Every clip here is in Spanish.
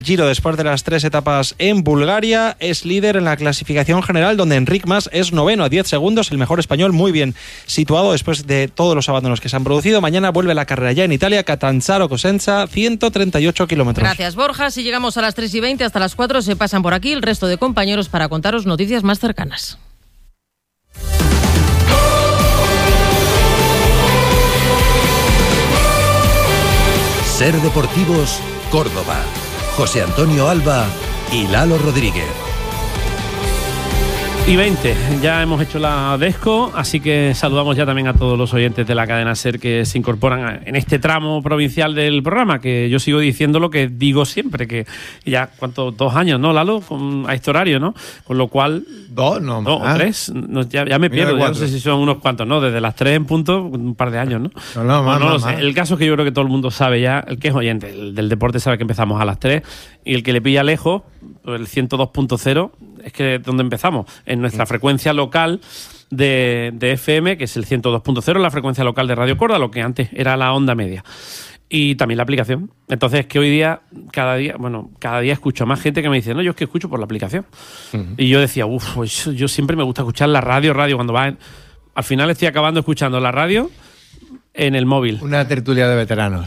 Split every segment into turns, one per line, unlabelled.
Giro, después de las 3 etapas en Bulgaria, es líder en la clasificación general, donde Enric Mas es noveno a 10 segundos, el mejor español, muy bien situado después de todos los abandonos que se han producido. Mañana vuelve la carrera ya en Italia, Catanzaro-Cosenza, 138 kilómetros.
Gracias, Borja. Si llegamos a las 3:20, hasta las 4 se pasan por aquí el resto de compañeros para contaros noticias más cercanas.
Ser Deportivos, Córdoba. José Antonio Alba y Lalo Rodríguez.
Y 20, ya hemos hecho la Desco, así que saludamos ya también a todos los oyentes de la cadena SER que se incorporan en este tramo provincial del programa, que yo sigo diciendo lo que digo siempre, que ya, ¿cuántos? 2 años, ¿no, Lalo? A este horario, ¿no? Con lo cual...
¿2?
No, o 3, no, ya me pierdo, ya no sé si son unos cuantos, ¿no? Desde las 3 en punto, un par de años, ¿no?
No
lo sé. El caso es que yo creo que todo el mundo sabe ya, el que es oyente el del deporte sabe que empezamos a las 3, y el que le pilla lejos, el 102.0, es que es donde empezamos, en nuestra frecuencia local de FM, que es el 102.0, la frecuencia local de Radio Córdoba, lo que antes era la onda media. Y también la aplicación. Entonces, que hoy día, cada día escucho a más gente que me dice, no, yo es que escucho por la aplicación. Y yo decía, pues yo siempre me gusta escuchar la radio cuando va... Al final estoy acabando escuchando la radio en el móvil.
Una tertulia de veteranos.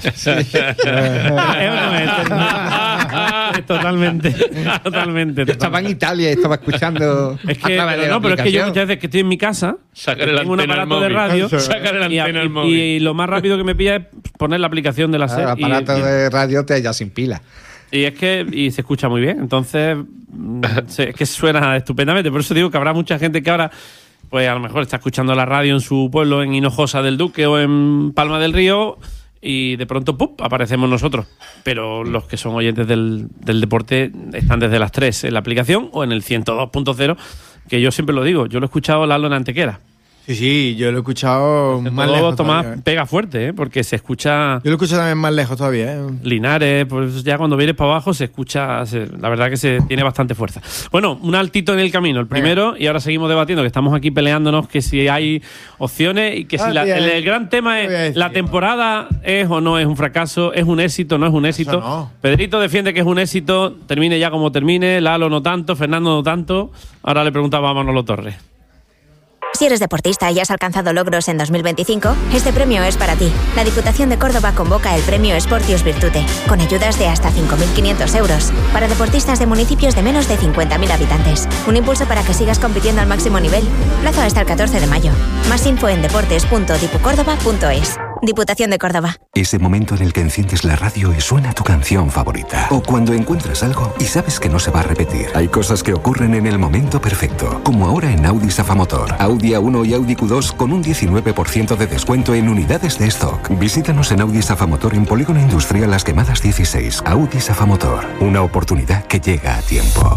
Totalmente.
Yo estaba en Italia y estaba escuchando.
Es que, pero es que yo muchas veces que estoy en mi casa, tengo un aparato de radio, y lo más rápido que me pilla es poner la aplicación de la SER.
El aparato de radio te ya sin pila.
Y es que se escucha muy bien, entonces es que suena estupendamente. Por eso digo que habrá mucha gente que ahora, pues a lo mejor está escuchando la radio en su pueblo, en Hinojosa del Duque o en Palma del Río, y de pronto ¡pum!, aparecemos nosotros. Pero los que son oyentes del deporte están desde las 3 en la aplicación o en el 102.0, que yo siempre lo digo, yo lo he escuchado, Lalo, en Antequera.
Sí, yo lo he escuchado más lejos.
Tomás pega fuerte, porque se escucha...
Yo lo escucho también más lejos todavía,
Linares, pues ya cuando vienes para abajo se escucha, la verdad que se tiene bastante fuerza. Bueno, un altito en el camino, el primero, y ahora seguimos debatiendo, que estamos aquí peleándonos que si hay opciones y que si el gran tema es, ¿la temporada es o no es un fracaso? ¿Es un éxito? ¿No es un éxito?
No.
Pedrito defiende que es un éxito, termine ya como termine, Lalo no tanto, Fernando no tanto. Ahora le preguntaba a Manolo Torres.
Si eres deportista y has alcanzado logros en 2025, este premio es para ti. La Diputación de Córdoba convoca el premio Sportius Virtute, con ayudas de hasta 5.500 euros, para deportistas de municipios de menos de 50.000 habitantes. Un impulso para que sigas compitiendo al máximo nivel. Plazo hasta el 14 de mayo. Más info en deportes.dipucórdoba.es. Diputación de Córdoba.
Ese momento en el que enciendes la radio y suena tu canción favorita. O cuando encuentras algo y sabes que no se va a repetir. Hay cosas que ocurren en el momento perfecto, como ahora en Audi Safamotor. Audi A1 y Audi Q2 con un 19% de descuento en unidades de stock. Visítanos en Audi Safamotor en Polígono Industrial Las Quemadas 16. Audi Safamotor. Una oportunidad que llega a tiempo.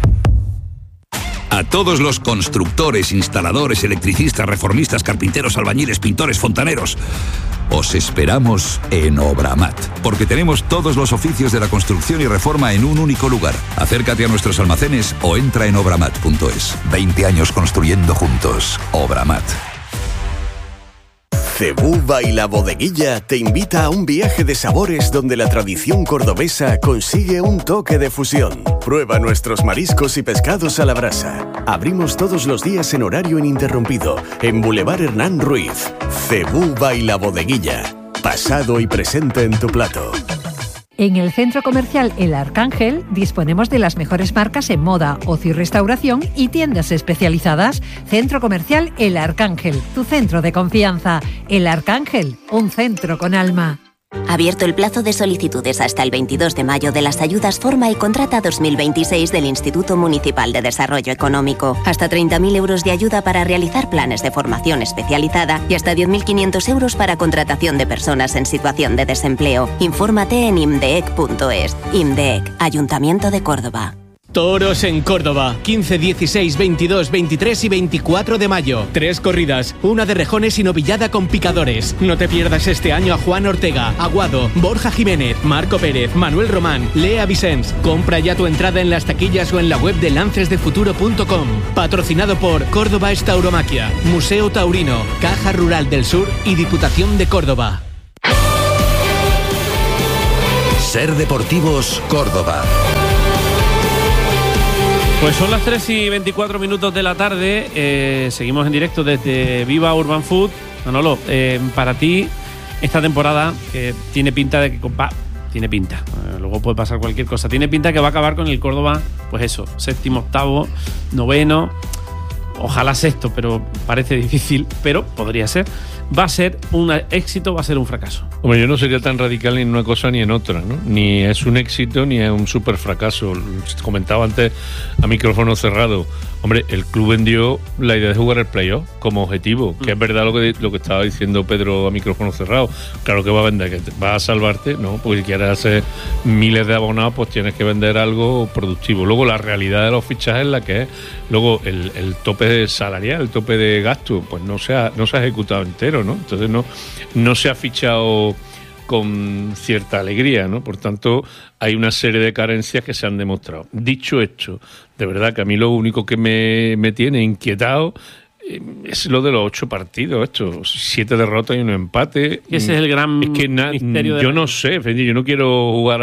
A todos los constructores, instaladores, electricistas, reformistas, carpinteros, albañiles, pintores, fontaneros, os esperamos en Obramat, porque tenemos todos los oficios de la construcción y reforma en un único lugar. Acércate a nuestros almacenes o entra en obramat.es. 20 años construyendo juntos. Obramat.
Cebuba y la Bodeguilla te invita a un viaje de sabores donde la tradición cordobesa consigue un toque de fusión. Prueba nuestros mariscos y pescados a la brasa. Abrimos todos los días en horario ininterrumpido en Boulevard Hernán Ruiz. Cebuba y la Bodeguilla. Pasado y presente en tu plato.
En el Centro Comercial El Arcángel disponemos de las mejores marcas en moda, ocio y restauración y tiendas especializadas. Centro Comercial El Arcángel, tu centro de confianza. El Arcángel, un centro con alma.
Abierto el plazo de solicitudes hasta el 22 de mayo de las ayudas Forma y Contrata 2026 del Instituto Municipal de Desarrollo Económico. Hasta 30.000 euros de ayuda para realizar planes de formación especializada y hasta 10.500 euros para contratación de personas en situación de desempleo. Infórmate en imdeec.es. IMDEC, Ayuntamiento de Córdoba.
Toros en Córdoba, 15, 16, 22, 23 y 24 de mayo. 3 corridas, una de rejones y novillada con picadores. No te pierdas este año a Juan Ortega, Aguado, Borja Jiménez, Marco Pérez, Manuel Román, Lea Vicens. Compra ya tu entrada en las taquillas o en la web de lancesdefuturo.com. Patrocinado por Córdoba Tauromaquia, Museo Taurino, Caja Rural del Sur y Diputación de Córdoba.
Ser Deportivos Córdoba.
Pues son las 3:24 de la tarde. Seguimos en directo desde Viva Urban Food. Manolo, para ti, esta temporada que tiene pinta de que... tiene pinta, luego puede pasar cualquier cosa. Tiene pinta que va a acabar con el Córdoba, pues eso, 7º, 8º, 9º, ojalá 6º, pero parece difícil, pero podría ser. ¿Va a ser un éxito o va a ser un fracaso?
Hombre, yo no sería tan radical ni en una cosa ni en otra, ¿no? Ni es un éxito ni es un súper fracaso. Comentaba antes a micrófono cerrado. Hombre, el club vendió la idea de jugar el playoff como objetivo, que es verdad lo que estaba diciendo Pedro a micrófono cerrado. Claro que va a vender, que va a salvarte, ¿no? Porque si quieres hacer miles de abonados, pues tienes que vender algo productivo. Luego la realidad de los fichajes es la que es. Luego el tope salarial, el tope de gasto, pues no se ha ejecutado entero, ¿no? Entonces no se ha fichado con cierta alegría, ¿no? Por tanto, hay una serie de carencias que se han demostrado. Dicho esto, de verdad que a mí lo único que me tiene inquietado es lo de los 8 partidos, 7 derrotas y 1 empate.
Y ese es el gran misterio.
Yo no sé, yo no quiero jugar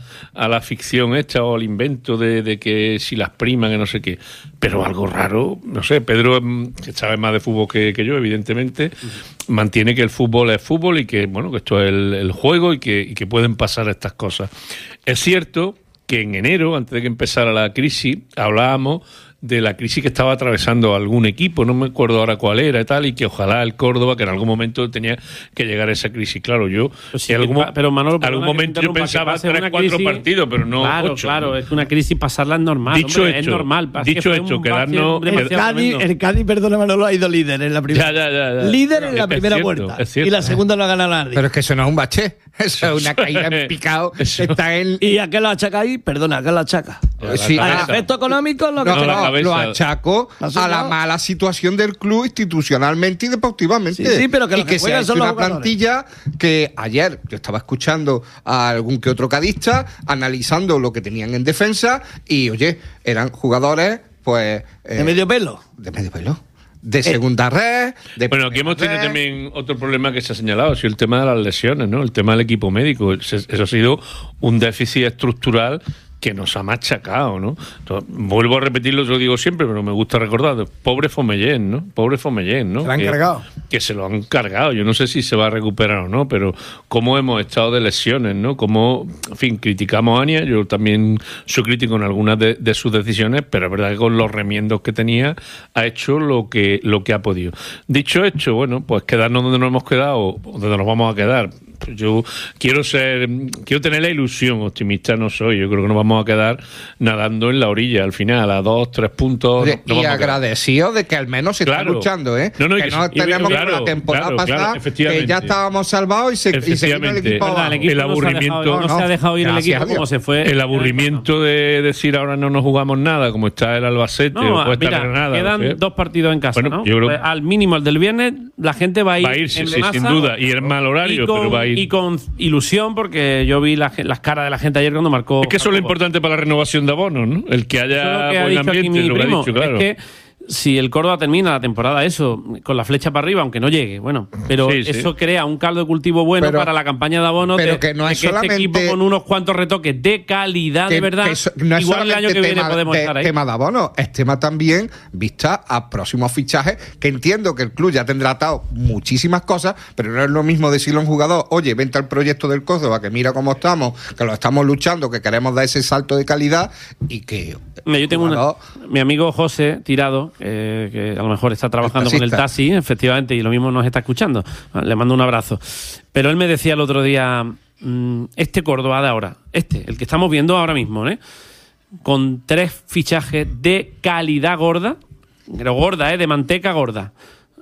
a la ficción esta o al invento de que si las priman, que no sé qué, pero algo raro, no sé. Pedro, que sabe más de fútbol que yo, evidentemente, mantiene que el fútbol es fútbol y que, bueno, que esto es el juego y que pueden pasar estas cosas. Es cierto que en enero, antes de que empezara la crisis, hablábamos de la crisis que estaba atravesando algún equipo, no me acuerdo ahora cuál era y tal, y que ojalá el Córdoba, que en algún momento tenía que llegar a esa crisis. Claro, yo
pues sí, pero Manolo,
algún momento yo pensaba 3-4 partidos, pero no 8.
Claro, es una crisis pasarla es normal.
Dicho
hombre,
esto,
es normal.
Dicho esto, quedarnos...
El Cádiz, perdona Manolo, ha ido líder en la primera.
Ya.
Líder en la primera vuelta. Y la segunda no ha ganado nadie.
Pero es que eso no es un bache, eso es una caída en picado. Está en...
¿Y a qué lo achaca ahí? Perdona, ¿a qué lo achaca?
Sí,
¿al efecto económico?
Lo achaco a la mala situación del club institucionalmente y deportivamente.
Sí, pero que
y que se ha hecho una plantilla que ayer yo estaba escuchando a algún que otro cadista analizando lo que tenían en defensa y, oye, eran jugadores, pues...
¿De medio pelo?
De medio pelo. De segunda red.
Bueno, aquí hemos tenido también otro problema que se ha señalado, el tema de las lesiones, ¿no? El tema del equipo médico. Eso ha sido un déficit estructural que nos ha machacado, ¿no? Entonces, vuelvo a repetirlo, lo digo siempre, pero me gusta recordar, pobre Fomellén, ¿no? Se lo han
cargado.
Que se lo han cargado. Yo no sé si se va a recuperar o no, pero cómo hemos estado de lesiones, ¿no? Cómo, en fin, criticamos a Ania, yo también soy crítico en algunas de sus decisiones, pero es verdad que con los remiendos que tenía ha hecho lo que ha podido. Dicho esto, bueno, pues quedarnos donde nos hemos quedado o donde nos vamos a quedar. Pues yo quiero tener la ilusión, optimista no soy. Yo creo que nos vamos a quedar nadando en la orilla al final, a 2-3 puntos.
Y agradecido de que al menos se está luchando, ¿eh? Que no tenemos la temporada pasada, que ya estábamos salvados y se vino el equipo abajo.
El aburrimiento
no se ha dejado ir el equipo como se fue.
El aburrimiento de decir ahora no nos jugamos nada, como está el Albacete, o puede estar Granada.
Quedan 2 partidos en casa,
bueno,
¿no?
Yo creo,
pues al mínimo el del viernes, la gente va a ir
sí, sin duda. Y el mal horario, pero va a ir.
Y con ilusión, porque yo vi las caras de la gente ayer cuando marcó.
Es que eso es lo importante para la renovación de abonos, ¿no? El que haya buen ambiente, lo que ha dicho, claro.
Es que si el Córdoba termina la temporada con la flecha para arriba, aunque no llegue, bueno, pero eso crea un caldo de cultivo bueno para la campaña de abonos,
pero que no es solamente
este equipo con unos cuantos retoques de calidad, de verdad,
no es
igual el año que viene podemos estar ahí.
Tema de abonos, es tema también vista a próximos fichajes, que entiendo que el club ya tendrá atado muchísimas cosas, pero no es lo mismo decirle a un jugador, oye, vente al proyecto del Córdoba, que mira cómo estamos, que lo estamos luchando, que queremos dar ese salto de calidad y que...
Yo tengo mi amigo José Tirado, que a lo mejor está trabajando con el taxi, efectivamente, y lo mismo nos está escuchando. Le mando un abrazo. Pero él me decía el otro día, este Córdoba de ahora, el que estamos viendo ahora mismo, con 3 fichajes de calidad gorda, pero gorda, de manteca gorda.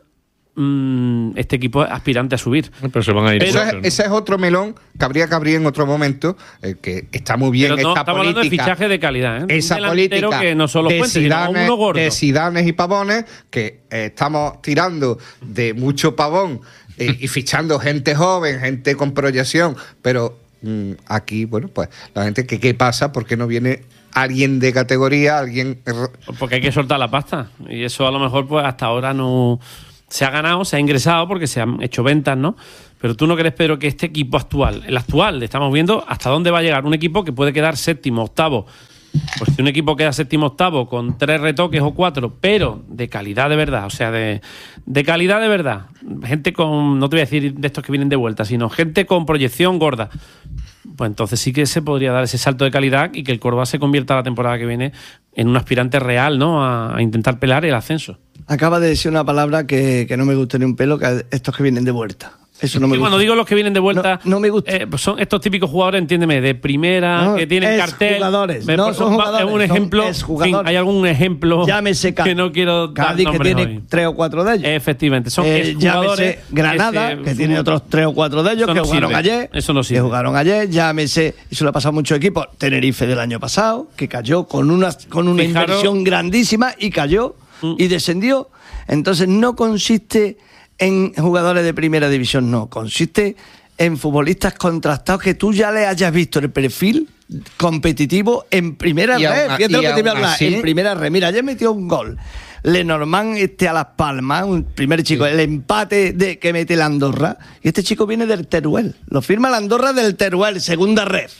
Este equipo es aspirante a subir.
Pero se van a ir.
Ese es otro melón que habría que abrir en otro momento, que está muy bien.
Pero
esta
estamos
política,
hablando de fichaje de calidad.
Esa política
que no solo
de Zidanes y Pavones, que estamos tirando de mucho pavón y fichando gente joven, gente con proyección, pero aquí, bueno, pues la gente, ¿qué pasa? ¿Por qué no viene alguien de categoría?
Porque hay que soltar la pasta, y eso a lo mejor pues hasta ahora no... Se ha ganado, se ha ingresado porque se han hecho ventas, ¿no? Pero tú no crees, Pedro, que este equipo actual, el actual, estamos viendo hasta dónde va a llegar un equipo que puede quedar séptimo, octavo. Pues si un equipo queda séptimo, octavo con 3 retoques o 4, pero de calidad de verdad, o sea, de calidad de verdad, gente con, no te voy a decir de estos que vienen de vuelta, sino gente con proyección gorda, pues entonces sí que se podría dar ese salto de calidad y que el Córdoba se convierta la temporada que viene en un aspirante real, ¿no? A intentar pelear el ascenso.
Acaba de decir una palabra que no me gusta ni un pelo, que estos que vienen de vuelta. Eso no me gusta.
Cuando digo los que vienen de vuelta,
no me gusta.
Pues son estos típicos jugadores, entiéndeme, de primera, que tienen cartel.
Jugadores, no son jugadores.
Es un ejemplo. ¿Hay algún ejemplo?
Llámese
que no quiero dar
Cádiz, que tiene
hoy.
3 o 4 de ellos.
Efectivamente, son jugadores.
Llámese Granada, que tiene otros 3 o 4 de ellos que jugaron ayer.
Eso no sirve.
Que jugaron ayer. Llámese, eso le ha pasado a muchos equipos. Tenerife del año pasado, que cayó con una inversión grandísima y cayó y descendió. Entonces no consiste en jugadores de primera división, no. Consiste en futbolistas contrastados que tú ya le hayas visto el perfil competitivo en primera red. Fíjate lo que te voy a hablar. En primera red. Mira, ayer metió un gol. Lenormand a Las Palmas, un primer chico, el empate que mete el Andorra. Y este chico viene del Teruel. Lo firma el Andorra del Teruel, segunda red.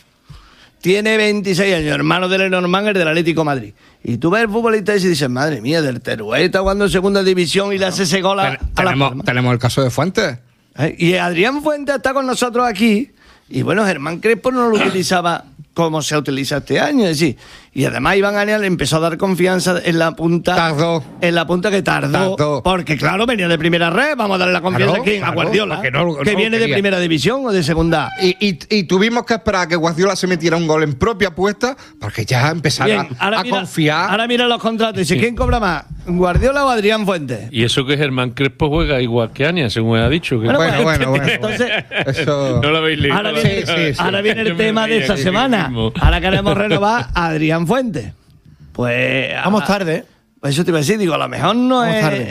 Tiene 26 años, hermano de Lenormand, el del Atlético de Madrid. Y tú ves el futbolista y dices, madre mía, del Teruel está jugando en segunda división y le hace ese gol a Las Palmas.
Tenemos el caso de Fuentes.
Y Adrián Fuentes está con nosotros aquí. Y bueno, Germán Crespo no lo utilizaba como se utiliza este año, es decir, y además Iván Anial empezó a dar confianza en la punta.
Tardó.
En la punta que tardó. Porque claro, venía de primera red, vamos a darle la confianza a Guardiola, que viene de primera división o de segunda.
Y tuvimos que esperar a que Guardiola se metiera un gol en propia apuesta, porque ya empezara a confiar.
Ahora mira los contratos, dice, ¿quién cobra más? ¿Guardiola o Adrián Fuentes?
Y eso que Germán Crespo juega igual que Ania, según ha dicho. Que
Bueno.
Entonces,
eso...
no lo habéis leído.
Ahora viene el tema de esta semana. Ahora queremos renovar a Adrián Fuentes. Pues
vamos tarde.
Pues eso te iba a decir, digo, a lo mejor no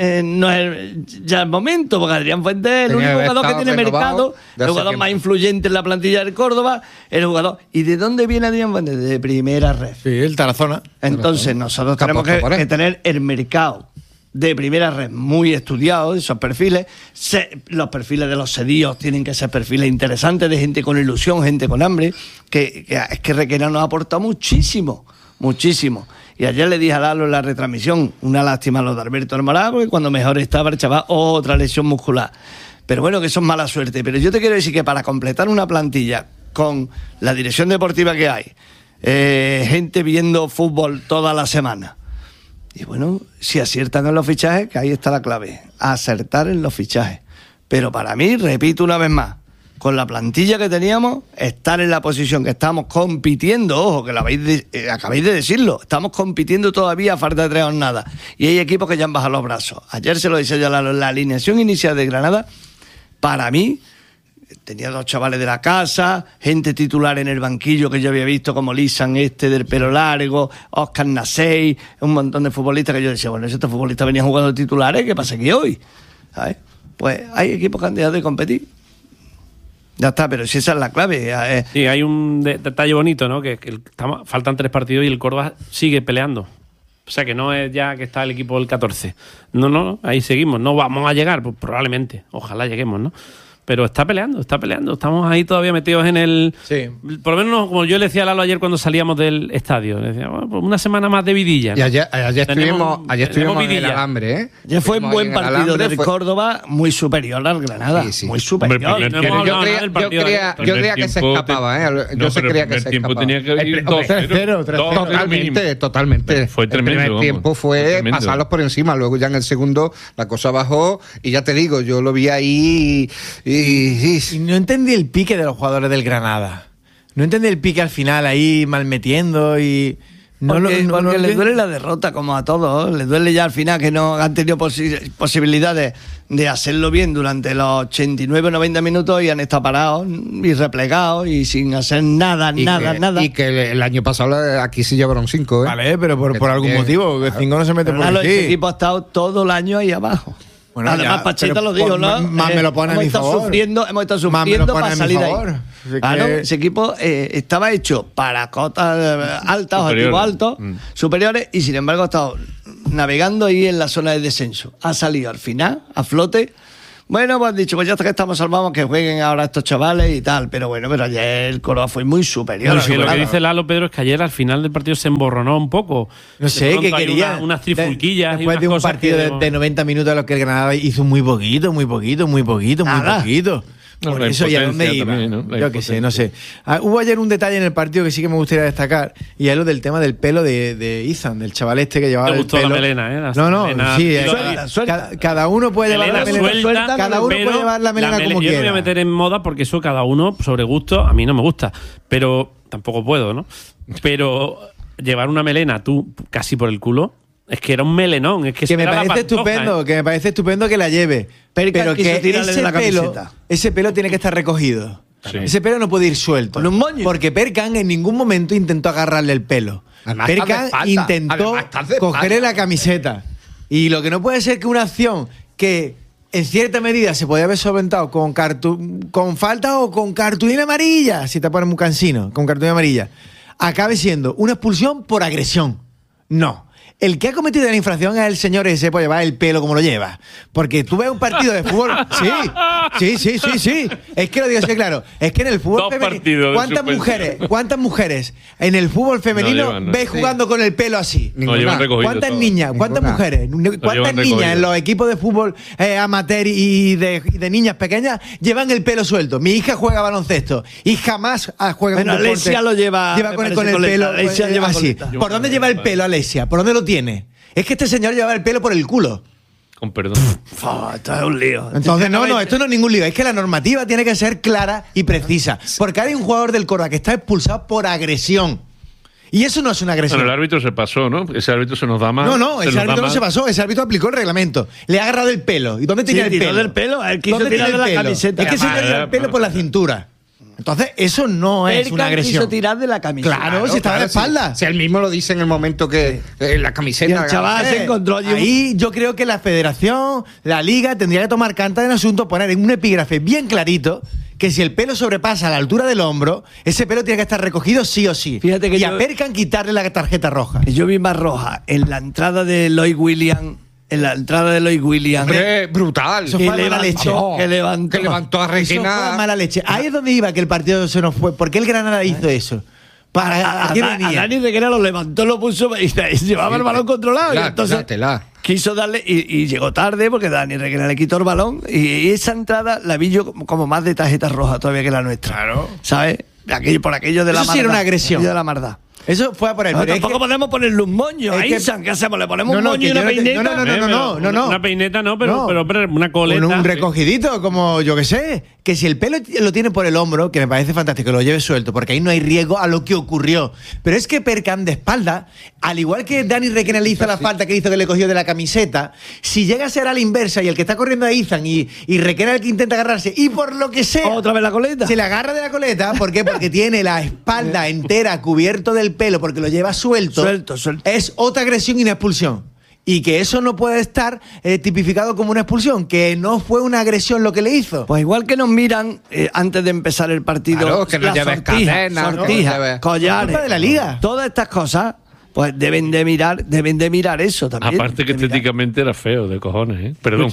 es ya el momento, porque Adrián Fuentes es el único jugador que tiene mercado, el jugador más influyente en la plantilla del Córdoba, el jugador. ¿Y de dónde viene Adrián Fuentes? De primera red.
Sí, el Tarazona.
Entonces nosotros tenemos que tener el mercado de primera red muy estudiado, esos perfiles. Los perfiles de los cedidos tienen que ser perfiles interesantes, de gente con ilusión, gente con hambre, que es que Requena nos ha aportado muchísimo. Y ayer le dije a Lalo en la retransmisión, una lástima lo de Alberto Almoraz, porque cuando mejor estaba el chaval, otra lesión muscular. Pero bueno, que eso es mala suerte. Pero yo te quiero decir que para completar una plantilla con la dirección deportiva que hay, gente viendo fútbol toda la semana, y bueno, si aciertan en los fichajes, que ahí está la clave, acertar en los fichajes. Pero para mí, repito una vez más, con la plantilla que teníamos, estar en la posición que estamos compitiendo, ojo, que acabáis de decirlo, estamos compitiendo todavía a falta de 3 jornadas. Y hay equipos que ya han bajado los brazos. Ayer se lo decía yo, la alineación inicial de Granada, para mí, tenía 2 chavales de la casa, gente titular en el banquillo que yo había visto, como Lisan del pelo largo, Oscar Nasei, un montón de futbolistas que yo decía, bueno, estos futbolistas venían jugando titulares, ¿qué pasa aquí hoy? ¿Sabes? Pues hay equipos que han dejado de competir. Ya está, pero si esa es la clave.
Sí, hay un detalle bonito, ¿no? Que faltan 3 partidos y el Córdoba sigue peleando. O sea, que no es ya que está el equipo del 14. No, ahí seguimos. No vamos a llegar, pues probablemente. Ojalá lleguemos, ¿no? Pero está peleando. Estamos ahí todavía metidos en el... Sí. Por lo menos, como yo le decía a Lalo ayer cuando salíamos del estadio, le decía, bueno, pues una semana más de vidilla, ¿no?
Y ayer estuvimos en el Alambre, ¿eh?
Ya fue un buen partido del Córdoba, muy superior al Granada. Sí. Muy superior.
Hombre, yo creía que se escapaba, ¿eh? Yo creía que se escapaba.
Tenía que ir 2-0.
Totalmente.
Fue tremendo.
El primer tiempo fue pasarlos por encima. Luego ya en el segundo la cosa bajó y ya te digo, yo lo vi ahí y
no entendí el pique de los jugadores del Granada. No entendí el pique al final ahí mal metiendo y...
Porque les duele la derrota, como a todos. Les duele ya al final que no han tenido posibilidades de hacerlo bien durante los 89 o 90 minutos y han estado parados y replegados y sin hacer nada.
Y que el año pasado aquí se llevaron 5, ¿eh?
Vale, pero por algún motivo, que 5 no se mete por aquí.
Ese equipo ha estado todo el año ahí abajo. Bueno, además, Pacheta lo dijo, ¿no?
Más me lo pone a mi favor.
Hemos estado sufriendo para salir de ahí. Claro, ese equipo estaba hecho para cotas altas, objetivos altos, superiores, y sin embargo ha estado navegando ahí en la zona de descenso. Ha salido al final, a flote, Bueno, pues han dicho, pues ya hasta que estamos salvados, que jueguen ahora estos chavales y tal. Pero bueno, pero ayer el Córdoba fue muy superior.
Lo que dice Lalo, Pedro, es que ayer al final del partido se emborronó un poco.
No sé, que quería.
Unas trifulquillas.
Después de un partido de 90 minutos, a los que el Granada hizo muy poquito. Por eso, ¿y a dónde iba? También, ¿no? Yo qué sé, no sé. Hubo ayer un detalle en el partido que sí que me gustaría destacar, y es lo del tema del pelo de Izan, del chaval este que llevaba el pelo.
La melena,
cada uno puede llevar la melena
suelta,
cada uno puede llevar la melena como quiera.
Yo me voy a meter en moda porque eso cada uno, sobre gusto, a mí no me gusta, pero tampoco puedo, ¿no? Pero llevar una melena tú casi por el culo, es que era un melenón, es que
me parece estupendo, que me parece estupendo que la lleve, pero que ese pelo tiene que estar recogido. Sí. Ese pelo no puede ir suelto.
Con un moño.
Porque Perkan en ningún momento intentó agarrarle el pelo. Perkan intentó cogerle la camiseta. Y lo que no puede ser es que una acción que en cierta medida se podía haber solventado con falta o con cartulina amarilla, si te pones muy cansino, con cartulina amarilla, acabe siendo una expulsión por agresión. No. El que ha cometido la infracción es el señor ese por llevar el pelo como lo lleva. Porque tú ves un partido de fútbol. Sí. Es que lo digo así, claro. Es que en el fútbol femenino. ¿Cuántas mujeres en el fútbol femenino ves jugando con el pelo así? ¿Cuántas niñas? ¿Cuántas mujeres? ¿Cuántas niñas en los equipos de fútbol amateur y de niñas pequeñas llevan el pelo suelto? Mi hija juega baloncesto y jamás juega con deporte.
Alessia lo lleva
con el pelo. Alessia lleva así. ¿Por dónde lleva el pelo, Alessia? ¿Por dónde lo tiene? Es que este señor lleva el pelo por el culo.
Con perdón.
Esto es un lío.
Entonces, esto no es ningún lío. Es que la normativa tiene que ser clara y precisa. Porque hay un jugador del Córdoba que está expulsado por agresión. Y eso no es una agresión.
Bueno, el árbitro se pasó, ¿no? Ese árbitro se nos da mal.
Ese árbitro no se pasó. Ese árbitro aplicó el reglamento. Le ha agarrado el pelo. ¿Y dónde tenía el pelo?
Del pelo. Él quiso tirar de la camiseta.
Es que se le el pelo por la cintura. Entonces, eso no es una agresión.
Quiso tirar de la camiseta.
Claro, si estaba de espalda.
Si él mismo lo dice en el momento que la camiseta.
Y el chaval se encontró allí.
Ahí yo creo que la federación, la liga, tendría que tomar carta en el asunto, poner en un epígrafe bien clarito que si el pelo sobrepasa la altura del hombro, ese pelo tiene que estar recogido sí o sí.
Fíjate que
a Perkan quitarle la tarjeta roja.
Yo vi más roja en la entrada de Lloyd Williams.
Brutal.
Eso fue mala leche.
Que levantó a Requena.
Eso fue mala leche. Ahí es donde iba que el partido se nos fue. ¿Por qué el Granada hizo eso?
A Dani Requena lo levantó, lo puso y llevaba el balón controlado. Y entonces quiso darle y llegó tarde porque Dani Requena le quitó el balón. Y esa entrada la vi yo como más de tarjeta roja todavía que la nuestra.
Claro.
¿Sabes? Por aquello de la maldad.
Eso sí era una agresión.
De la maldad.
Eso fue a por él.
No, tampoco podemos ponerle un moño a Izan. ¿Qué hacemos? ¿Le ponemos un moño y una peineta?
No.
Una peineta no, pero una coleta.
Un recogidito, como yo que sé. Que si el pelo lo tiene por el hombro, que me parece fantástico, que lo lleve suelto, porque ahí no hay riesgo a lo que ocurrió. Pero es que Perkan de espalda, al igual que Dani Requena le hizo la falta que hizo que le cogió de la camiseta, si llega a ser a la inversa y el que está corriendo a Izan y Requena el que intenta agarrarse, y por lo que sea,
otra vez la coleta.
Se le agarra de la coleta. ¿Por qué? Porque tiene la espalda entera cubierto del pelo, porque lo lleva suelto. Es otra agresión y una expulsión. Y que eso no puede estar tipificado como una expulsión, que no fue una agresión lo que le hizo.
Pues igual que nos miran antes de empezar el partido,
claro, que no lleves cadenas,
collares,
de la liga.
Todas estas cosas, pues deben de mirar eso también.
Aparte que estéticamente era feo de cojones, ¿eh? Perdón.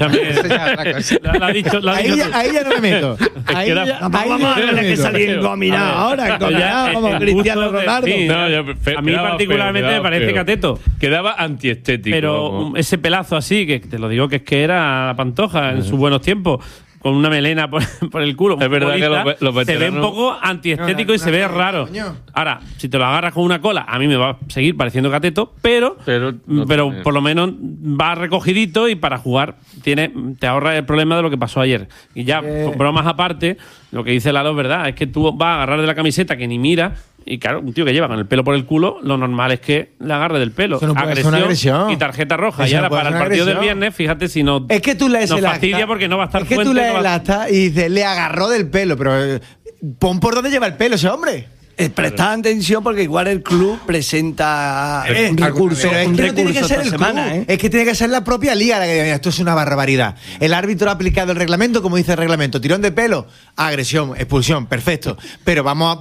Ahí ya no me meto.
Vamos a ver que salir engominado ahora, como Cristiano Ronaldo.
A mí particularmente me parece cateto.
Quedaba antiestético.
Pero ese pelazo así, que te lo digo que es que era Pantoja en sus buenos tiempos, con una melena por el culo.
Es verdad que los veteranos...
Se ve un poco antiestético y se ve raro. Ahora, si te lo agarras con una cola, a mí me va a seguir pareciendo cateto, pero por lo menos va recogidito y para jugar te ahorra el problema de lo que pasó ayer. Y ya, con bromas aparte, lo que dice Lalo es verdad, es que tú vas a agarrar de la camiseta que ni mira. Y claro, un tío que lleva con el pelo por el culo, lo normal es que le agarre del pelo.
Eso no puede ser una agresión.
Y tarjeta roja. Y ahora para el partido del viernes, fíjate si no.
Es que tú lees
el fastidia porque no va a estar
fuerte. Es que tú lees el acta y dices, le agarró del pelo, pero pon por dónde lleva el pelo ese hombre.
Prestad atención porque igual el club presenta un recurso.
Pero es que no tiene que ser el club, es que tiene que ser la propia liga la que diga, esto es una barbaridad. El árbitro ha aplicado el reglamento, como dice el reglamento, tirón de pelo, agresión, expulsión, perfecto. Pero vamos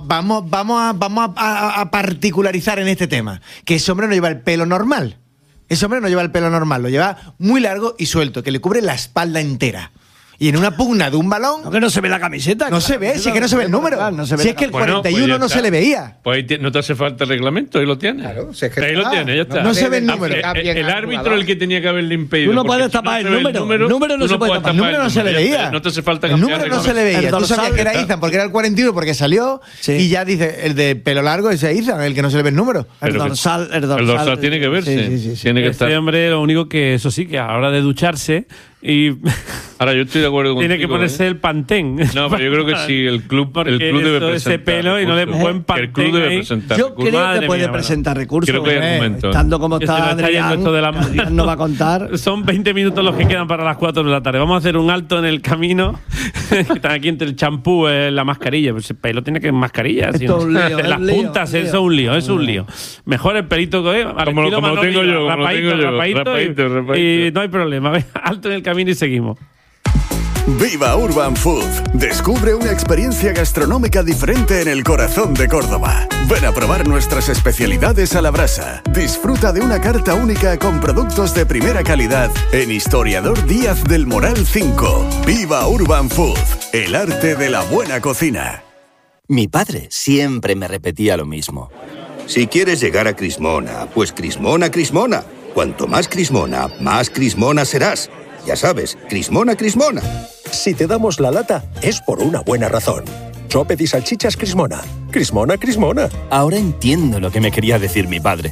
a particularizar en este tema, que ese hombre no lleva el pelo normal. Ese hombre no lleva el pelo normal, lo lleva muy largo y suelto, que le cubre la espalda entera. Y en una pugna de un balón...
No, que no se ve la camiseta.
No se ve, si es que no se ve el número.
No se ve
si es que el 41 no se le veía.
Pues no te hace falta el reglamento, ahí lo tienes.
Claro, si es que
ahí lo tienes, ya está.
No se ve el número.
El árbitro el que tenía que haberle impedido.
Tú no puedes tapar el número. El número no se puede tapar.
El número no se le veía.
No te hace falta
el número no se le veía. Tú sabías que era Izan porque era el 41 porque salió y ya dice el de pelo largo ese Izan, el que no se le ve el número.
El dorsal
tiene que verse. Tiene que estar.
Este hombre, lo único que, eso sí, que a la hora de ducharse y
ahora yo estoy de acuerdo contigo.
Tiene que ponerse el Pantén.
No, pero yo creo que sí, el club debe presentar
ese pelo y no le buen Pantén.
El club debe presentar
yo creo que puede presentar recursos.
Creo que hay argumentos.
Estando como está Adrián, no va a contar.
Son 20 minutos los que quedan para las 4 de la tarde. Vamos a hacer un alto en el camino. Están aquí entre el champú y la mascarilla. Pues el pelo tiene que ir mascarilla.
Esto es un lío.
Las puntas, eso es un lío. Es un lío. Mejor el pelito que
como lo tengo yo.
Rapadito. Y no hay problema. Alto en el camino y seguimos.
Viva Urban Food. Descubre una experiencia gastronómica diferente en el corazón de Córdoba. Ven a probar nuestras especialidades a la brasa. Disfruta de una carta única con productos de primera calidad en Historiador Díaz del Moral 5. Viva Urban Food. El arte de la buena cocina.
Mi padre siempre me repetía lo mismo. Si quieres llegar a Crismona, pues Crismona. Cuanto más Crismona serás. Ya sabes, Crismona.
Si te damos la lata, es por una buena razón. Sopes y salchichas Crismona. Crismona.
Ahora entiendo lo que me quería decir mi padre.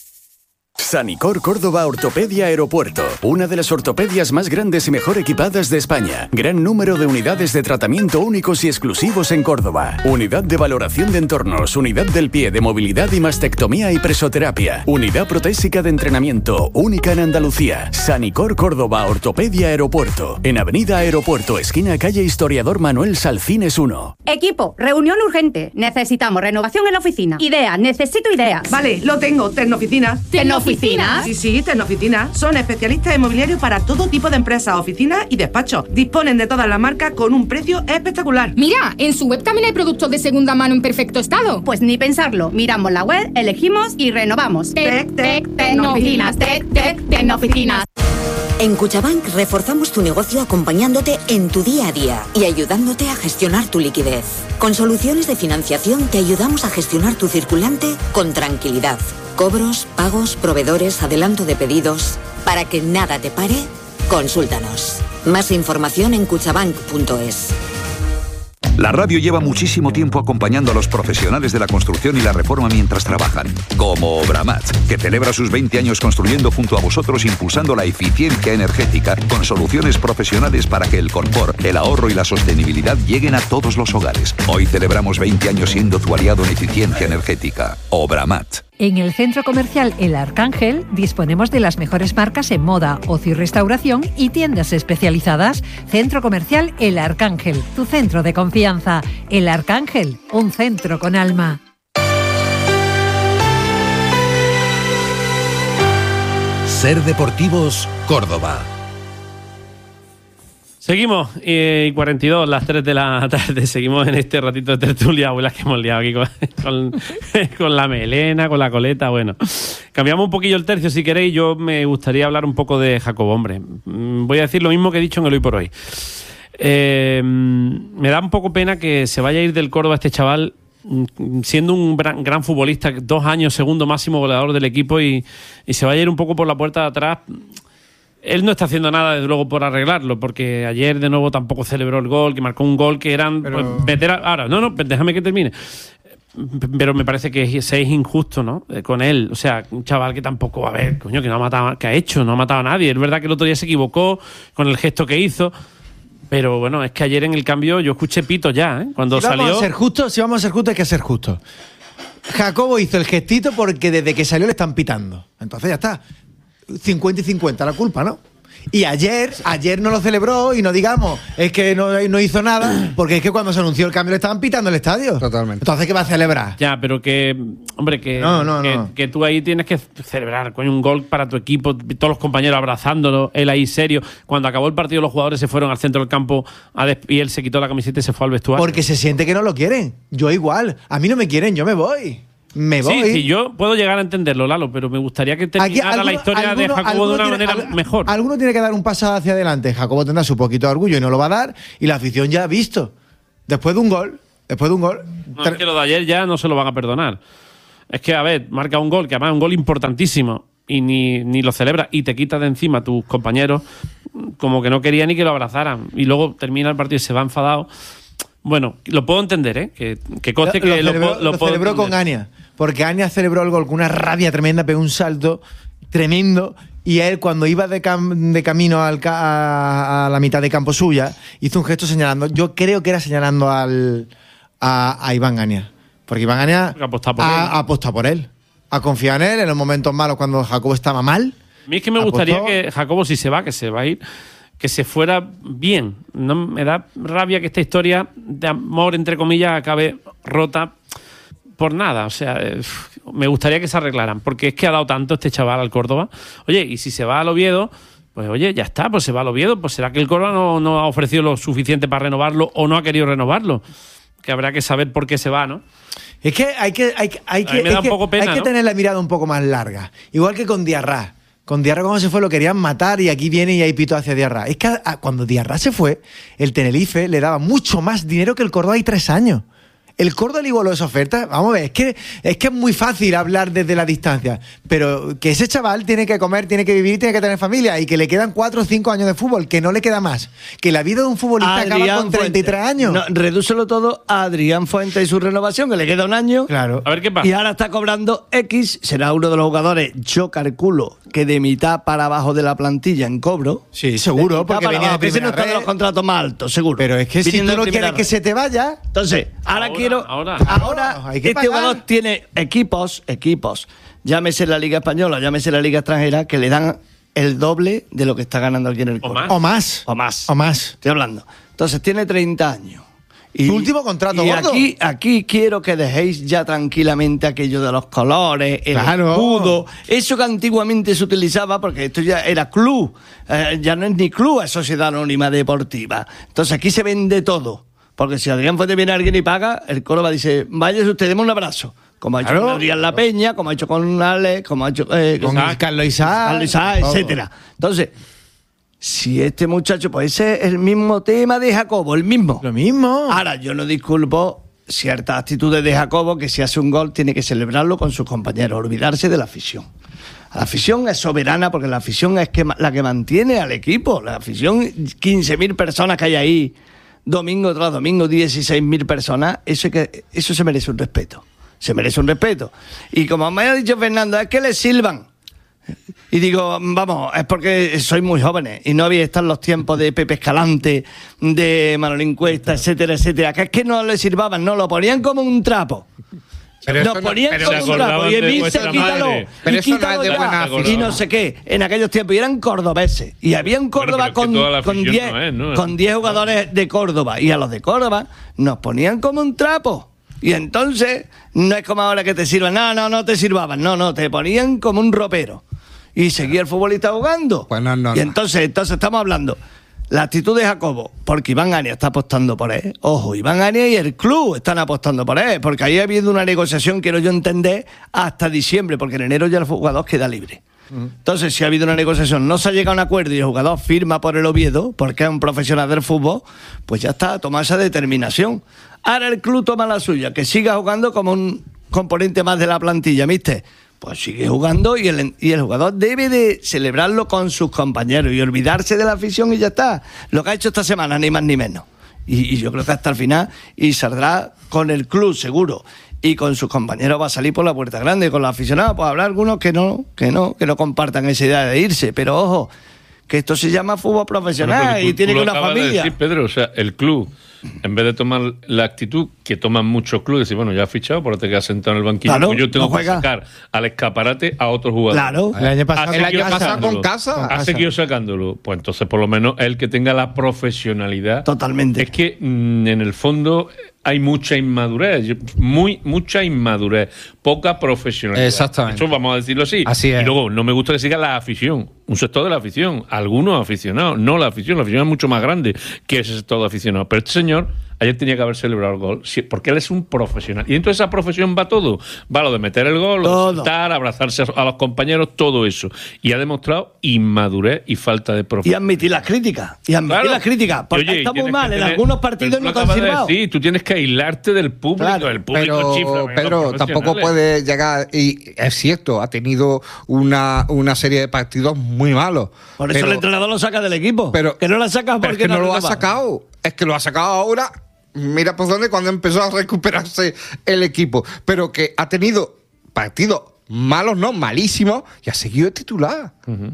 Sanicor Córdoba Ortopedia Aeropuerto, una de las ortopedias más grandes y mejor equipadas de España. Gran número de unidades de tratamiento únicos y exclusivos en Córdoba. Unidad de valoración de entornos, unidad del pie de movilidad y mastectomía y presoterapia. Unidad protésica de entrenamiento, única en Andalucía. Sanicor Córdoba Ortopedia Aeropuerto, en Avenida Aeropuerto, esquina calle Historiador Manuel Salcines 1.
Equipo, reunión urgente. Necesitamos renovación en la oficina. Necesito ideas.
Vale, lo tengo, Tecnooficinas.
¿Tecnooficinas?
Sí, Tecnooficinas. Son especialistas inmobiliarios para todo tipo de empresas, oficinas y despachos. Disponen de todas las marcas con un precio espectacular.
Mira, en su web también hay productos de segunda mano en perfecto estado. Pues ni pensarlo. Miramos la web, elegimos y renovamos. Tecnooficinas. Tecnooficinas.
En Cuchabank reforzamos tu negocio acompañándote en tu día a día y ayudándote a gestionar tu liquidez. Con soluciones de financiación te ayudamos a gestionar tu circulante con tranquilidad. Cobros, pagos, proveedores, adelanto de pedidos. Para que nada te pare, consúltanos. Más información en cuchabank.es.
La radio lleva muchísimo tiempo acompañando a los profesionales de la construcción y la reforma mientras trabajan, como Obramat, que celebra sus 20 años construyendo junto a vosotros, impulsando la eficiencia energética con soluciones profesionales para que el confort, el ahorro y la sostenibilidad lleguen a todos los hogares. Hoy celebramos 20 años siendo tu aliado en eficiencia energética. Obramat.
En el Centro Comercial El Arcángel disponemos de las mejores marcas en moda, ocio y restauración y tiendas especializadas. Centro Comercial El Arcángel, tu centro de confianza. El Arcángel, un centro con alma.
Ser Deportivos, Córdoba.
Seguimos, y 42, las 3 de la tarde. Seguimos en este ratito de tertulia, las que hemos liado aquí con la melena, con la coleta. Bueno, cambiamos un poquillo el tercio si queréis. Yo me gustaría hablar un poco de Jacobo, hombre. Voy a decir lo mismo que he dicho en el Hoy por Hoy. Me da un poco pena que se vaya a ir del Córdoba este chaval, siendo un gran futbolista, 2 años segundo máximo goleador del equipo, y se vaya a ir un poco por la puerta de atrás. Él no está haciendo nada, desde luego, por arreglarlo, porque ayer de nuevo tampoco celebró el gol, que marcó un gol que eran...
Pero...
pues, ahora, no, déjame que termine. Pero me parece que es injusto, ¿no? Con él. O sea, un chaval que tampoco, a ver, coño, que no ha matado, que ha hecho, no ha matado a nadie. Es verdad que el otro día se equivocó con el gesto que hizo, pero bueno, es que ayer en el cambio yo escuché pitos ya, ¿eh? Cuando
si
salió...
Vamos a ser justos, si vamos a ser justos, hay que ser justos. Jacobo hizo el gestito porque desde que salió le están pitando. Entonces ya está. 50 y 50 la culpa, ¿no? Y ayer no lo celebró y no digamos, es que no hizo nada, porque es que cuando se anunció el cambio le estaban pitando el estadio.
Totalmente.
Entonces, ¿qué va a celebrar?
Ya, pero que, hombre, que tú ahí tienes que celebrar, coño, un gol para tu equipo, todos los compañeros abrazándolo, él ahí serio. Cuando acabó el partido los jugadores se fueron al centro del campo y él se quitó la camiseta y se fue al vestuario.
Porque se siente que no lo quieren. Yo igual. A mí no me quieren, yo me voy. me voy.
Sí, yo puedo llegar a entenderlo, Lalo, pero me gustaría que terminara la historia de Jacobo de una manera mejor.
Alguno tiene que dar un paso hacia adelante. Jacobo tendrá su poquito de orgullo y no lo va a dar, y la afición ya ha visto. Después de un gol.
No, es que lo de ayer ya no se lo van a perdonar. Es que, a ver, marca un gol, que además es un gol importantísimo, y ni lo celebra, y te quitas de encima a tus compañeros, como que no quería ni que lo abrazaran, y luego termina el partido y se va enfadado. Bueno, lo puedo entender, ¿eh? Que conste que
lo celebró con Ania, porque Ania celebró el gol con una rabia tremenda, pegó un salto tremendo, y él, cuando iba de camino a la mitad de campo suya, hizo un gesto señalando, yo creo que era señalando a Iván Ania, porque Iván Ania ha apostado por él, ha confiado en él en los momentos malos cuando Jacobo estaba mal.
A mí es que me gustaría que Jacobo, si se va, que se va a ir, que se fuera bien. No me da rabia que esta historia de amor, entre comillas, acabe rota por nada. O sea, me gustaría que se arreglaran, porque es que ha dado tanto este chaval al Córdoba. Oye, y si se va al Oviedo, pues oye, ya está, pues se va al Oviedo, pues será que el Córdoba no ha ofrecido lo suficiente para renovarlo o no ha querido renovarlo. Que habrá que saber por qué se va, ¿no?
Es que hay que tener la mirada un poco más larga. Igual que con Diarra. Con Diarra, cuando se fue, lo querían matar y aquí viene y hay pito hacia Diarra. Es que cuando Diarra se fue, el Tenerife le daba mucho más dinero que el Córdoba hay 3 años. El Córdoba le igualó esa oferta. Vamos a ver, es que es muy fácil hablar desde la distancia, pero que ese chaval tiene que comer, tiene que vivir, tiene que tener familia, y que le quedan 4 o 5 años de fútbol, que no le queda más. Que la vida de un futbolista acaba con 33 años.
No, redúcelo todo a Adrián Fuentes y su renovación, que le queda 1 año.
Claro.
A ver qué pasa.
Y ahora está cobrando X, será uno de los jugadores, yo calculo, que de mitad para abajo de la plantilla en cobro.
Sí, seguro, porque venía de primera
no está de los contratos más altos, seguro.
Pero es que si tú no quieres que se te vaya...
Entonces, Ahora este jugador tiene equipos, llámese la Liga Española, llámese la Liga Extranjera, que le dan el doble de lo que está ganando aquí en el Córdoba.
O más.
Estoy hablando. Entonces, tiene 30 años.
Su último contrato,
y
gordo.
aquí quiero que dejéis ya tranquilamente aquello de los colores, el escudo, eso que antiguamente se utilizaba, porque esto ya era club, ya no es ni club, es Sociedad Anónima Deportiva. Entonces, aquí se vende todo. Porque si Adrián Fuentes viene alguien y paga, el Córdoba dice, váyase usted, demos un abrazo. Como ha hecho con Adrián La Peña, como ha hecho con Alex, como ha hecho con
Carlos Isaac,
etcétera. Entonces, si este muchacho, pues ese es el mismo tema de Jacobo, el mismo.
Lo mismo.
Ahora, yo no disculpo ciertas actitudes de Jacobo, que si hace un gol tiene que celebrarlo con sus compañeros, olvidarse de la afición. La afición es soberana, porque la afición es la que mantiene al equipo. La afición, 15.000 personas que hay ahí, domingo tras domingo, 16.000 personas, eso se merece un respeto. Se merece un respeto. Y como me ha dicho Fernando, es que le silban. Y digo, vamos, es porque sois muy jóvenes y no habéis estado en los tiempos de Pepe Escalante, de Manolín Cuesta, etcétera, etcétera. Que es que no le silbaban, no, lo ponían como un trapo. Nos ponían como un trapo y Emilce, quítalo,
pero
y
eso
quítalo
no es de buena afición.
y no sé qué, en aquellos tiempos, y eran cordobeses, y había un Córdoba con 10 jugadores de Córdoba, y a los de Córdoba nos ponían como un trapo, y entonces no es como ahora que te sirvan, no te sirvaban, no, te ponían como un ropero, y seguía el futbolista jugando.
Pues
y entonces estamos hablando. La actitud de Jacobo, porque Iván Ania está apostando por él. Ojo, Iván Ania y el club están apostando por él, porque ahí ha habido una negociación, quiero yo entender, hasta diciembre, porque en enero ya el jugador queda libre. Entonces, si ha habido una negociación, no se ha llegado a un acuerdo y el jugador firma por el Oviedo, porque es un profesional del fútbol, pues ya está, toma esa determinación. Ahora el club toma la suya, que siga jugando como un componente más de la plantilla, ¿viste? Pues sigue jugando y el jugador debe de celebrarlo con sus compañeros y olvidarse de la afición y ya está. Lo que ha hecho esta semana, ni más ni menos. Y yo creo que hasta el final, y saldrá con el club seguro. Y con sus compañeros va a salir por la puerta grande. Con los aficionados, pues habrá algunos que no compartan esa idea de irse. Pero ojo, que esto se llama fútbol profesional y tiene que una familia.
De decir, Pedro, o sea, el club, en vez de tomar la actitud que toman muchos clubes, decir, bueno, ya has fichado, por te quedas sentado en el banquillo,
claro,
pues yo tengo que sacar al escaparate a otro jugador.
Claro.
El año
pasado con Casa.
Ha seguido sacándolo. Pues entonces, por lo menos, el que tenga la profesionalidad.
Totalmente.
Es que, en el fondo, hay mucha inmadurez, mucha inmadurez, poca profesionalidad.
Exactamente.
Eso vamos a decirlo así.
Así es.
Y luego, no me gusta que siga la afición, un sector de la afición, algunos aficionados, no la afición es mucho más grande que ese sector de aficionados. Pero este señor Ayer tenía que haber celebrado el gol, porque él es un profesional. Y dentro de esa profesión va todo. Va lo de meter el gol, lo de saltar, abrazarse a los compañeros, todo eso. Y ha demostrado inmadurez y falta de profesión.
Y admitir las críticas. Porque está muy mal. En algunos partidos no te han firmado.
Sí, tú tienes que aislarte del público. Claro, el público chifla.
Pero tampoco puede llegar. Y es cierto, ha tenido una serie de partidos muy malos.
Por eso el entrenador lo saca del equipo.
Pero
que no lo saca porque
es que no lo ha sacado. Es que lo ha sacado ahora. Mira por dónde, cuando empezó a recuperarse el equipo. Pero que ha tenido partidos malos, no, malísimos, y ha seguido de titular.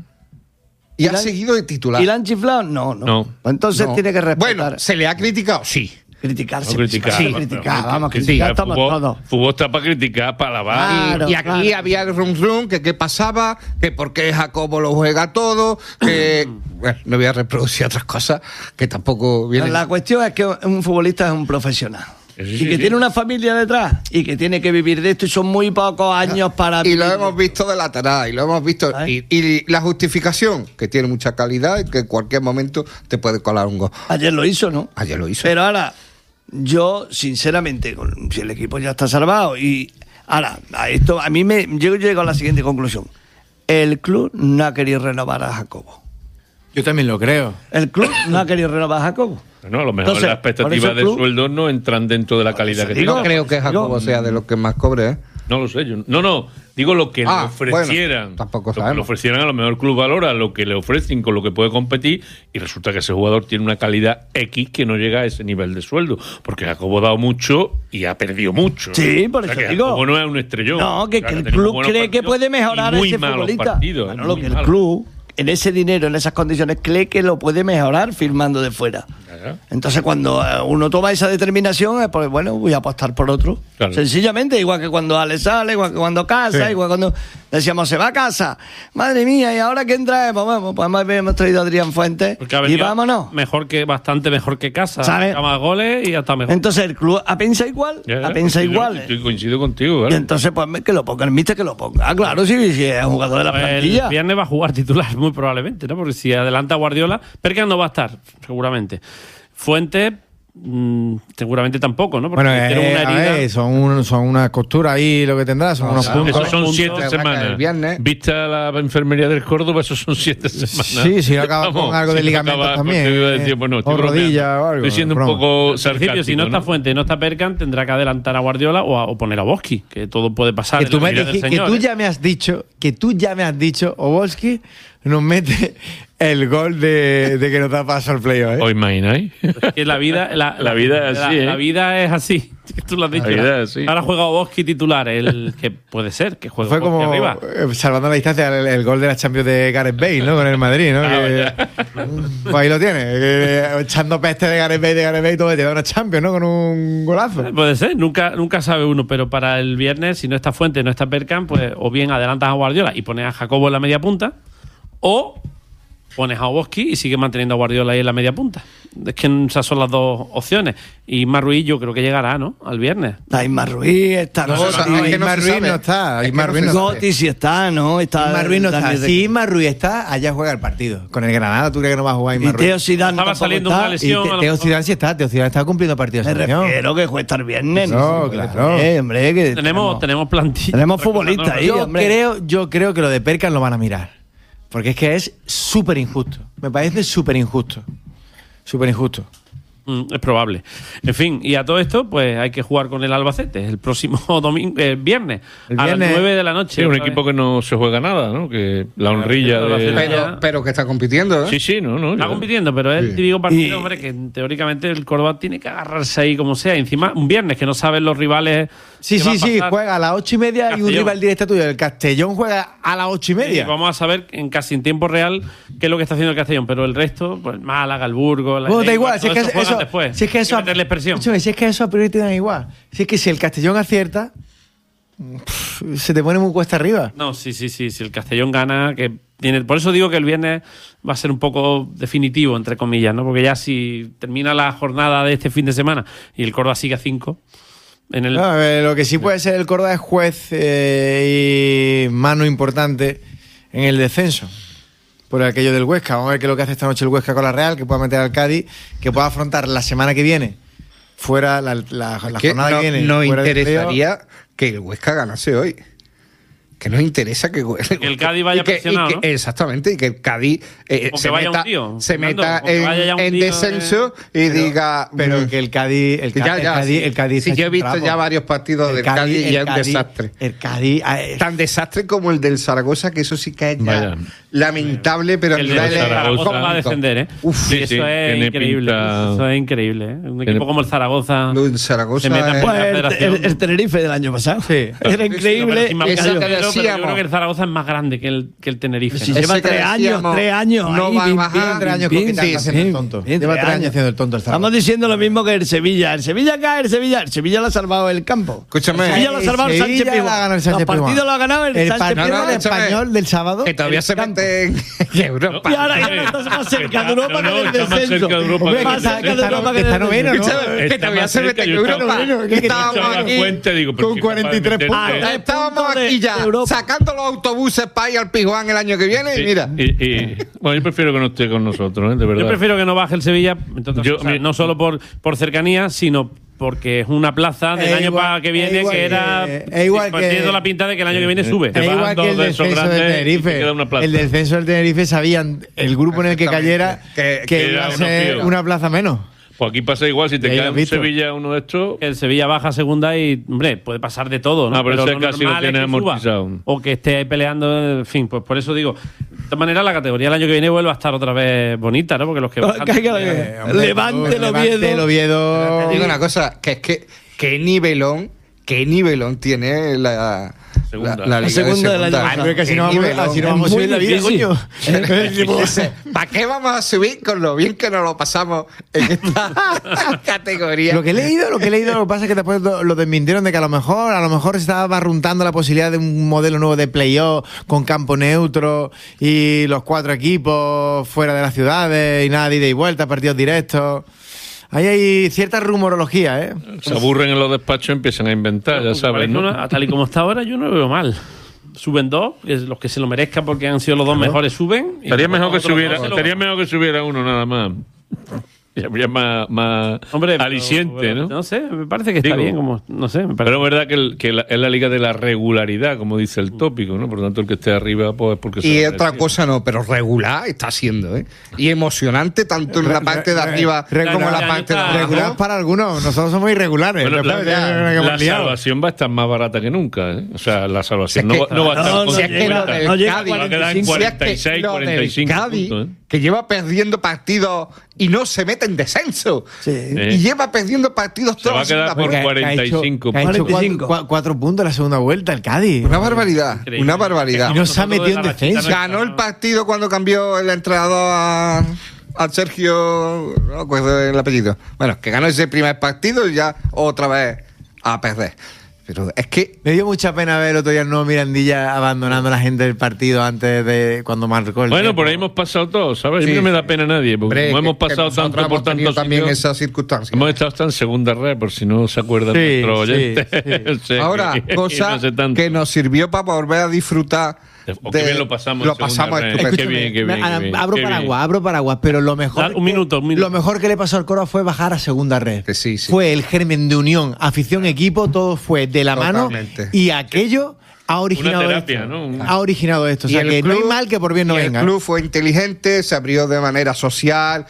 Y ha seguido de titular.
¿Y la han chiflado? No. Entonces tiene que respetar.
Bueno, ¿se le ha criticado? Sí.
Criticarse.
No criticar,
sí, vamos, criticar estamos todos.
Fútbol está para criticar, para alabar.
Claro, y aquí había el rum que qué pasaba, que por qué Jacobo lo juega todo, que bueno, no voy a reproducir otras cosas que tampoco vienen.
La cuestión es que un futbolista es un profesional. Y que tiene una familia detrás y que tiene que vivir de esto, y son muy pocos años para vivir.
Y lo hemos visto de lateral, y lo hemos visto. Y la justificación, que tiene mucha calidad y que en cualquier momento te puede colar un gol.
Ayer lo hizo, ¿no?
Ayer lo hizo.
Pero ahora, yo, sinceramente, si el equipo ya está salvado, y ahora, a mí yo llego a la siguiente conclusión. El club no ha querido renovar a Jacobo.
Yo también lo creo.
El club no ha querido renovar a Jacobo.
No, a lo mejor las expectativas de sueldo no entran dentro de la calidad que tiene.
No creo que Jacobo sea de los que más cobre, ¿eh?
No lo sé. Digo lo que le ofrecieran.
Bueno, tampoco
lo que le ofrecieran, a lo mejor el club valora lo que le ofrecen con lo que puede competir, y resulta que ese jugador tiene una calidad X que no llega a ese nivel de sueldo. Porque Jacobo ha dado mucho y ha perdido mucho.
Sí, por eso digo.
Jacobo no es un estrellón.
No, que el club cree que puede mejorar a ese futbolista. Bueno, lo que el club, en ese dinero, en esas condiciones, cree que lo puede mejorar firmando de fuera. Claro. Entonces, cuando uno toma esa determinación, pues bueno, voy a apostar por otro. Claro. Sencillamente, igual que cuando Ale sale, igual que cuando casa, igual cuando decíamos se va a casa. Madre mía, ¿y ahora quién traemos? Bueno, pues más bien hemos traído a Adrián Fuentes y vámonos.
Bastante mejor que casa. ¿Sabes? Más goles y ya está mejor.
Entonces, el club piensa igual.
Yo coincido contigo, ¿vale?
Y entonces, pues que lo ponga, el míster que lo ponga. Ah, claro, si es jugador de la plantilla.
El viernes va a jugar titular, muy probablemente, ¿no? Porque si adelanta Guardiola, Perkan no va a estar, seguramente. Fuente, seguramente tampoco, ¿no? Porque tiene una herida.
Son una costura ahí lo que tendrá, son unos puntos.
Esos son 7 semanas. Vista la enfermería del Córdoba, esos son 7 semanas.
Sí, si acaba con algo de ligamentos también.
O
rodilla o algo.
Estoy siendo un poco sarcástico,
si no está Fuente y no está Perkan, tendrá que adelantar a Guardiola o poner a Boski, que todo puede pasar.
Que tú ya me has dicho, Obolski nos mete el gol de que no te ha pasado el playoff, ¿eh?
¿Os imagináis?
Que la vida es así, La vida es así. Tú lo has dicho. Ahora juega Obolski titular, el que puede ser, que juega
Obolski arriba. Fue como, salvando la distancia, el gol de la Champions de Gareth Bale, ¿no? Con el Madrid, ¿no? Pues ahí lo tiene. Echando peste de Gareth Bale, todo te da una Champions, ¿no? Con un golazo.
Puede ser, nunca sabe uno, pero para el viernes, si no está Fuente, no está Perkan, pues o bien adelantas a Guardiola y pones a Jacobo en la media punta, o pones a Obolski y sigues manteniendo a Guardiola ahí en la media punta. Es que esas son las dos opciones. Y Isma Ruiz yo creo que llegará, ¿no? Al viernes.
Isma Ruiz está.
Isma Ruiz no está.
Gotti sí está, ¿no?
Isma Ruiz no está. Si Isma Ruiz está, allá juega el partido. Con el Granada, ¿tú crees que no va a jugar Isma Ruiz?
Y Teo Zidane
estaba saliendo una lesión.
Teo Zidane sí está. Teo Zidane está cumpliendo partidos.
Me refiero que juega estar viernes.
No, claro.
Hombre, que
tenemos plantilla.
Tenemos futbolistas ahí,
yo creo que lo de Perkan lo van a mirar. Porque es que es súper injusto. Me parece súper injusto. Súper injusto.
Es probable. En fin, y a todo esto, pues hay que jugar con el Albacete el próximo viernes, a las 9 de la noche.
Sí, un equipo que no se juega nada, ¿no? Que la honrilla
pero que está compitiendo, ¿eh?
Sí, no.
Está compitiendo, pero es el típico partido, hombre, que teóricamente el Córdoba tiene que agarrarse ahí como sea. Encima, un viernes que no saben los rivales.
Sí, juega a las 8:30 y un rival directo tuyo. El Castellón juega a las 8:30.
Vamos a saber casi en tiempo real qué es lo que está haciendo el Castellón, pero el resto, pues Málaga, el Burgos,
da igual, si es que eso
después.
Si es que eso, si es que eso a priori te dan igual. Si es que si el Castellón acierta, se te pone muy cuesta arriba.
No, sí. Si el Castellón gana, que tiene. Por eso digo que el viernes va a ser un poco definitivo, entre comillas, ¿no? Porque ya si termina la jornada de este fin de semana y el Córdoba sigue a 5.
Lo que sí puede ser el Córdoba es juez y mano importante en el descenso. Por aquello del Huesca. Vamos a ver qué es lo que hace esta noche el Huesca con la Real, que pueda meter al Cádiz, que pueda afrontar la semana que viene fuera la jornada que viene.
Nos
fuera
interesaría que el Huesca ganase hoy. Que nos interesa que
el Cádiz vaya presionado, ¿no?
Exactamente, y que el Cádiz se meta en descenso y diga...
Pero que el Cádiz... El Cádiz
sí, yo he visto ya varios partidos del Cádiz y es un desastre.
El Cádiz...
Tan desastre como el del Zaragoza, que eso sí que es ya lamentable, pero
el del Zaragoza va a defender, ¿eh? Eso es increíble. Eso es increíble, ¿eh? Un equipo como el Zaragoza...
Se
meta el Tenerife del año pasado. Sí. Era increíble.
Pero yo creo que el Zaragoza es más grande que el Tenerife.
Si lleva 3 años.
No va a bajar.
3 años haciendo el tonto. Lleva 3 años haciendo el tonto el Zaragoza.
Estamos diciendo lo mismo que el Sevilla. El Sevilla cae, el Sevilla lo ha salvado el campo.
Escúchame.
El Sevilla lo ha salvado el Sánchez Pizjuán. Los partidos lo ha ganado el Sánchez Pizjuán.
El Español del sábado.
Que todavía se mete en Europa.
Y ahora estás más cerca de Europa que del descenso. Más cerca de Europa que
del descenso.
Que todavía se mete en Europa.
Estábamos aquí
con 43 puntos.
Estábamos aquí ya sacando los autobuses para ir al Pizjuán el año que viene y mira.
Bueno, yo prefiero que no esté con nosotros, de verdad.
Yo prefiero que no baje el Sevilla, no solo por cercanía, sino porque es una plaza del año que viene que era tiene la pinta de que el año que viene sube.
Es igual que el descenso del Tenerife. El descenso del Tenerife sabían el grupo en el que cayera que iba a ser una plaza menos.
Pues aquí pasa igual, si te cae en Sevilla uno de estos...
El Sevilla baja a segunda y, hombre, puede pasar de todo, ¿no?
Pero ese casi lo tiene amortizado.
O que esté ahí peleando, en fin, pues por eso digo... De todas maneras, la categoría el año que viene vuelve a estar otra vez bonita, ¿no? Porque los que bajan...
Levante el Oviedo.
Te digo una cosa, que es que qué nivelón tiene la segunda del año.
Pero que así no vamos a subir la vida, coño.
¿Para qué vamos a subir con lo bien que nos lo pasamos en esta categoría?
Lo que he leído, lo que pasa es que después lo desmintieron de que a lo mejor se estaba barruntando la posibilidad de un modelo nuevo de playoff con campo neutro y los 4 equipos fuera de las ciudades y nada de ida y vuelta, partidos directos. Ahí hay cierta rumorología, ¿eh?
Se aburren en los despachos y empiezan a inventar, ya sabes, ¿no?
Tal y como está ahora, yo no lo veo mal. Suben 2, los que se lo merezcan porque han sido los 2 mejores suben.
Estaría mejor que subiera uno nada más. Y habría más aliciente, ¿no?
No sé, me parece que está bien. No sé,
pero es verdad que es la liga de la regularidad, como dice el tópico, ¿no? Por lo tanto, el que esté arriba, pues porque...
Y otra cosa no, pero regular está siendo, ¿eh? Y emocionante tanto en la parte de arriba como en la parte de abajo.
Regular para algunos, nosotros somos irregulares.
Bueno, la salvación va a estar más barata que nunca, ¿eh? O sea, la salvación no va a estar...
Si es que lo del Cádiz,
va a quedar en 46, 45 puntos, ¿eh?
Que lleva perdiendo partidos y no se mete en descenso. Sí. Y lleva perdiendo partidos todos.
Se va a quedar por 45.
Ha hecho 4 puntos en la segunda vuelta el Cádiz.
Una barbaridad.
Increíble.
Una barbaridad.
Y no se ha metido en descenso.
Ganó el partido cuando cambió el entrenador al Sergio... No recuerdo el apellido. Bueno, que ganó ese primer partido y ya otra vez a perder. Pero es que...
Me dio mucha pena ver el otro día el nuevo Mirandilla abandonando a la gente del partido antes de cuando marcó el tiempo.
Por ahí hemos pasado todos, ¿sabes? Sí. A mí no me da pena a nadie, porque como hemos pasado tanto por tantos
también esas circunstancias.
Hemos estado hasta en segunda red, por si no se acuerdan nuestros oyentes.
Sí. Ahora, cosa que nos sirvió para volver a disfrutar...
Qué bien lo pasamos
estupendo.
Qué bien.
Abro paraguas, pero lo mejor
un minuto.
Lo mejor que le pasó al Córdoba fue bajar a segunda red.
Sí.
Fue el germen de unión, afición, equipo, todo fue de la mano y aquello ha originado
terapia,
esto. ¿No? Ha originado esto. O sea, que
club,
no hay mal que por bien no venga.
El club fue inteligente, se abrió de manera social,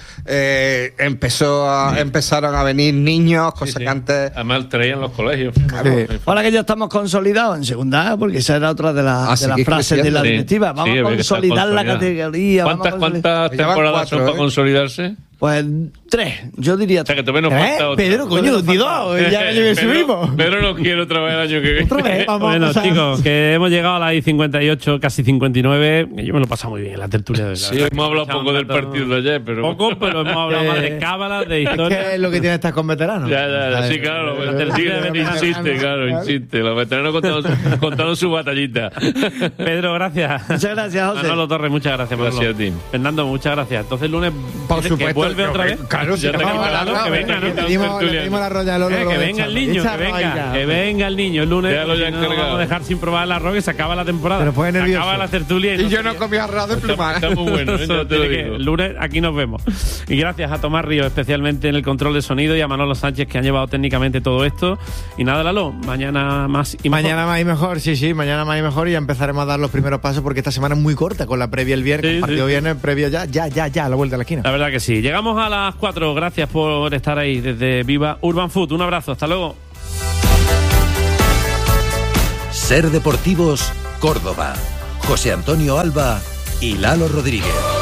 empezaron a venir niños, cosas que antes...
Además traían los colegios.
Ahora que ya estamos consolidados en segunda, porque esa era otra de las frases de la directiva. Vamos a consolidar la categoría.
¿Cuántas temporadas son para consolidarse?
Pues 3, yo diría 3.
O sea, que todavía nos falta otra.
Pedro, coño, di 2, ya subimos.
Pedro no quiere otra vez el año que viene.
Otra vez,
bueno, chicos, que hemos llegado a la I-58, casi 59. Yo me lo he pasado muy bien en la tertulia. De
sí, hemos hablado poco del partido de ayer, pero...
Poco, pero hemos hablado más de cábalas, de historia.
Es que es lo que tiene estar con veteranos.
Ya, sí, claro. Insiste. Los veteranos contando su batallita.
Pedro, gracias.
Muchas gracias, José.
Manolo Torres, muchas gracias.
Gracias a ti.
Fernando, muchas gracias. Entonces, el lunes,
por supuesto,
vuelve otra vez.
Claro, si
Yo tengo
vamos a
Lalo,
la
que venga, ¿no?
Le pedimos la roya a Lolo.
Que venga el niño, que venga el niño. El lunes
Déjalo ya
no
encargado.
vamos a dejar sin probar el arroz, que se acaba la temporada.
Pero pone nervioso.
Se acaba la tertulia.
Y yo no comí arroz de pluma.
Está muy bueno, ya te lo
Tiene que-
digo.
el lunes aquí nos vemos. Y gracias a Tomás Ríos, especialmente en el control de sonido, y a Manolo Sánchez, que han llevado técnicamente todo esto. Y nada, Lalo, mañana más y mejor.
Mañana más y mejor, sí, mañana más y mejor, y ya empezaremos a dar los primeros pasos porque esta semana es muy corta con la previa el viernes,
Sí,
partido
sí.
viernes, previo ya, a la vuelta de la esquina.
La verdad que sí. Llegamos a las 4. Gracias por estar ahí desde Viva Urban Food. Un abrazo. Hasta luego.
Ser Deportivos, Córdoba. José Antonio Alba y Lalo Rodríguez.